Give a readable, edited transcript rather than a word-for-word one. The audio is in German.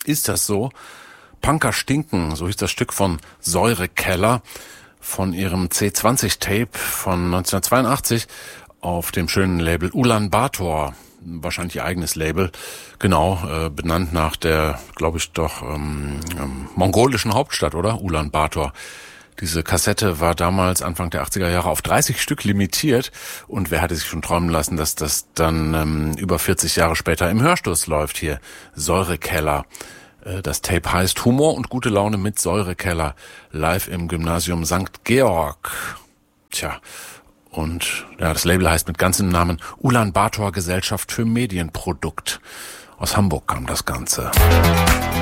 Ist das so? Punker stinken, so hieß das Stück von Säurekeller von ihrem C20-Tape von 1982 auf dem schönen Label Ulaanbaatar. Wahrscheinlich ihr eigenes Label, genau, benannt nach der, glaube ich doch, mongolischen Hauptstadt, oder? Ulaanbaatar. Diese Kassette war damals Anfang der 80er Jahre auf 30 Stück limitiert und wer hatte sich schon träumen lassen, dass das dann über 40 Jahre später im Hörstoß läuft hier. Säurekeller. Das Tape heißt Humor und gute Laune mit Säurekeller live im Gymnasium St. Georg. Tja, und ja, das Label heißt mit ganzem Namen Ulaanbaatar Gesellschaft für Medienprodukt. Aus Hamburg kam das Ganze.